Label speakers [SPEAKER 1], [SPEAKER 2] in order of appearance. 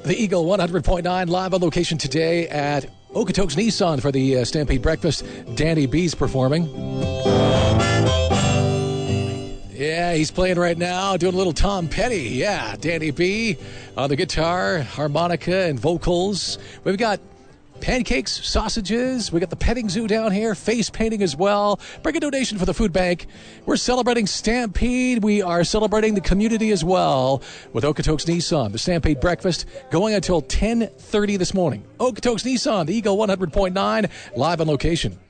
[SPEAKER 1] The Eagle 100.9 live on location today at Okotoks Nissan for the Stampede Breakfast. Danny B's performing. Yeah, he's playing right now, doing a little Tom Petty. Yeah, Danny B on the guitar, harmonica, and vocals. We've got pancakes, sausages. We got the petting zoo down here, face painting as well. Bring a donation for the food bank. We're celebrating Stampede. We are celebrating the community as well with Okotoks Nissan. The Stampede Breakfast going until 10:30 this morning. Okotoks Nissan, the Eagle 100.9, live on location.